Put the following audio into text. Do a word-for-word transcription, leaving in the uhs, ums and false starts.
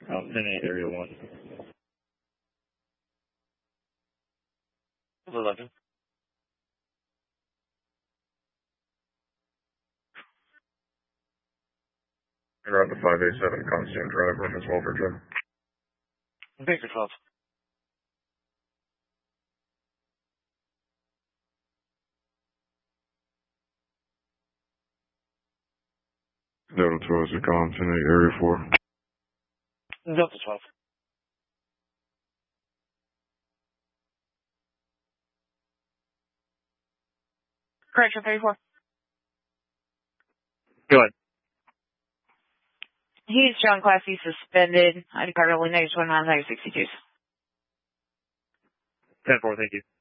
Out ten eight, area one. eleven. And route to five eight seven, Constant Drive, Room as Welfare Drive. Baker twelve. Delta twelve, Zicom, ten eight, area four. Delta twelve. Correction thirty-four. Go ahead. He's John Class C suspended. I D card only negative twenty-nine, negative sixty-two. ten four, thank you.